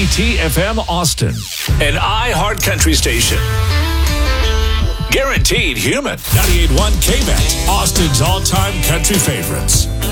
WBT-FM Austin, an iHeart Country station. Guaranteed human. 98.1 KBET, Austin's all-time country favorites.